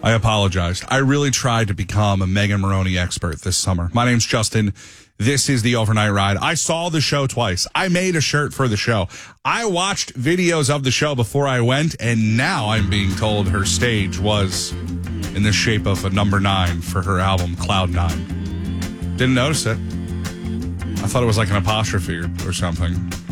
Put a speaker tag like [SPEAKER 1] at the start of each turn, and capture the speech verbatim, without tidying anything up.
[SPEAKER 1] I apologized. I really tried to become a Megan Maroney expert this summer. My name's Justin. This is the Overnight Ride. I saw the show twice. I made a shirt for the show. I watched videos of the show before I went, and now I'm being told her stage was in the shape of a number nine for her album, Cloud Nine. Didn't notice it. I thought it was like an apostrophe or, or something.